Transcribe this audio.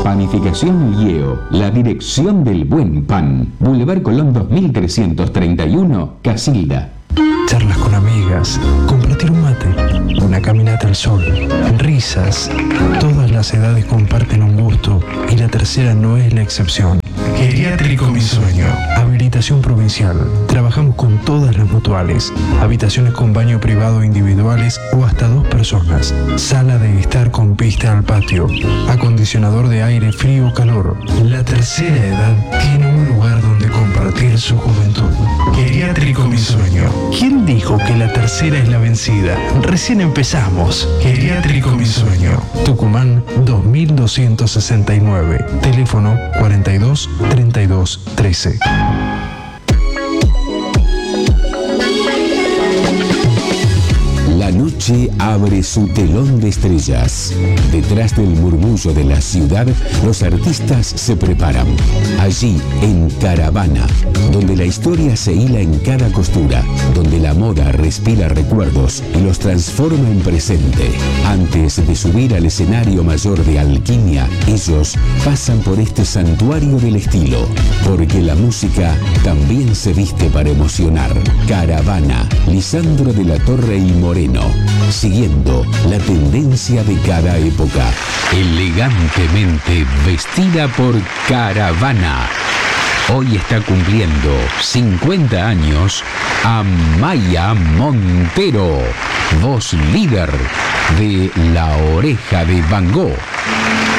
Panificación Lieo, la dirección del buen pan. Boulevard Colón 2331, Casilda. Charlas con amigas, compartir un mate, una caminata al sol, risas. Todas las edades comparten un gusto y la tercera no es la excepción. Geriátrico Mi Sueño. Habilitación provincial. Trabajamos con todas las mutuales. Habitaciones con baño privado individuales o hasta 2 personas. Sala de estar con pista al patio. Acondicionador de aire frío o calor. La tercera edad tiene un lugar donde compartir su juventud. Geriátrico Mi Sueño. ¿Quién dijo que la tercera es la vencida? Recién empezamos. Geriátrico Mi Sueño. Tucumán 2269. Teléfono 42 32 13. La noche abre su telón de estrellas. Detrás del murmullo de la ciudad, los artistas se preparan. Allí, en Caravana, donde la historia se hila en cada costura, donde la moda respira recuerdos y los transforma en presente. Antes de subir al escenario mayor de Alquimia, ellos pasan por este santuario del estilo, porque la música también se viste para emocionar. Caravana, Lisandro de la Torre y Moreno, siguiendo la tendencia de cada época. Elegantemente vestida por Caravana. Hoy está cumpliendo 50 años Amaya Montero, voz líder de La Oreja de Van Gogh.